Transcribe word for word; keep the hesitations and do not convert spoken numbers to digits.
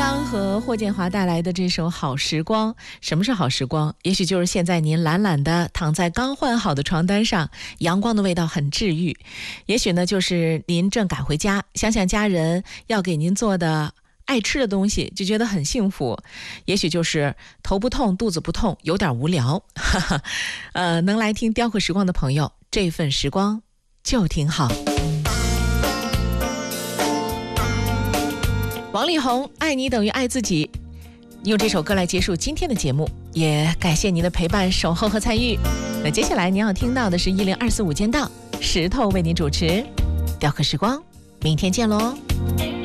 刚和霍建华带来的这首《好时光》。什么是好时光？也许就是现在您懒懒地躺在刚换好的床单上，阳光的味道很治愈。也许呢，就是您正赶回家，想想家人要给您做的爱吃的东西，就觉得很幸福。也许就是头不痛肚子不痛，有点无聊呃，能来听雕刻时光的朋友，这份时光就挺好。王力宏，爱你等于爱自己，用这首歌来结束今天的节目，也感谢您的陪伴、守候和参与。那接下来您要听到的是一零二四无间道，石头为您主持雕刻时光，明天见喽。